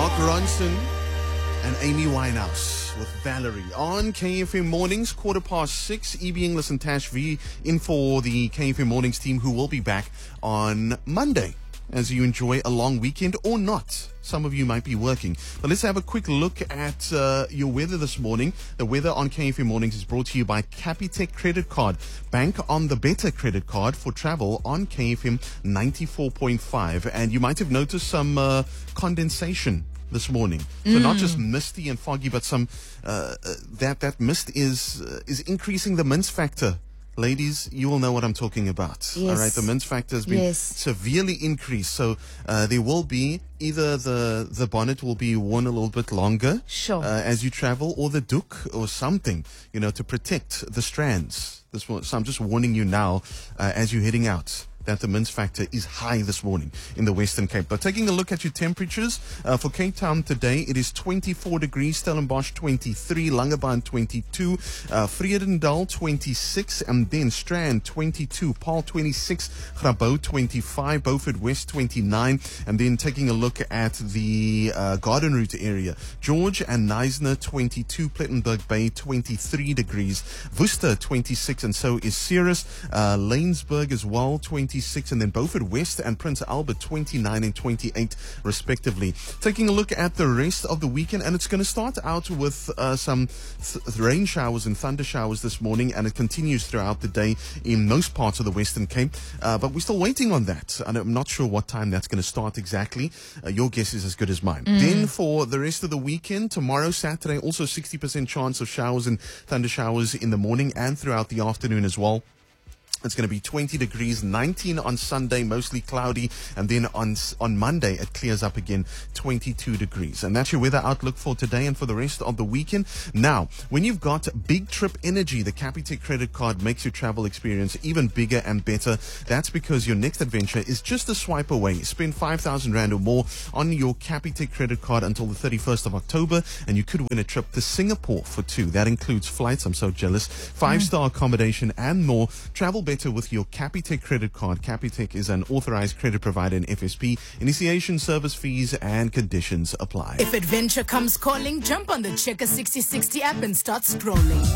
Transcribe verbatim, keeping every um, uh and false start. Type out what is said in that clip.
Mark Ronson and Amy Winehouse with Valerie on K F M Mornings, quarter past six. E B Inglis and Tash V in for the K F M Mornings team, who will be back on Monday as you enjoy a long weekend or not. Some of you might be working. But let's have a quick look at uh, your weather this morning. The weather on K F M Mornings is brought to you by Capitec Credit Card. Bank on the better credit card for travel on K F M ninety-four point five. And you might have noticed some uh, condensation this morning. So mm. not just misty and foggy, but some uh, uh, that that mist is uh, is increasing the mince factor. Ladies, you will know what I'm talking about. Yes. All right, the mince factor has been yes. severely increased. So uh, there will be either the the bonnet will be worn a little bit longer sure. uh, as you travel, or the doek or something, you know, to protect the strands. This one, so I'm just warning you now uh, as you're heading out, that the mince factor is high this morning in the Western Cape. But taking a look at your temperatures, uh, for Cape Town today, it is twenty-four degrees, Stellenbosch twenty-three, Langebaan twenty-two, uh, Vredendal twenty-six, and then Strand twenty-two, Paarl twenty-six, Grabouw twenty-five, Beaufort West twenty-nine, and then taking a look at the uh, Garden Route area, George and Knysna twenty-two, Plettenberg Bay twenty-three degrees, Worcester twenty-six, and so is Ceres, uh, Lanesburg as well, twenty-six, and then Beaufort West and Prince Albert twenty-nine and twenty-eight respectively. Taking a look at the rest of the weekend, and it's going to start out with uh, some th- rain showers and thunder showers this morning, and it continues throughout the day in most parts of the Western Cape, uh, but we're still waiting on that, and I'm not sure what time that's going to start exactly. Uh, your guess is as good as mine. Mm. Then for the rest of the weekend, tomorrow Saturday, also sixty percent chance of showers and thunder showers in the morning and throughout the afternoon as well. It's going to be twenty degrees, nineteen on Sunday, mostly cloudy, and then on on Monday it clears up again, twenty-two degrees. And that's your weather outlook for today and for the rest of the weekend. Now, when you've got Big Trip Energy, the Capitec credit card makes your travel experience even bigger and better. That's because your next adventure is just a swipe away. Spend five thousand rand or more on your Capitec credit card until the thirty-first of October, and you could win a trip to Singapore for two. That includes flights, I'm so jealous, five-star accommodation, and more. Travel better with your Capitec credit card. Capitec is an authorized credit provider in F S P. Initiation, service fees and conditions apply. If adventure comes calling, jump on the Checker sixty sixty app and start scrolling.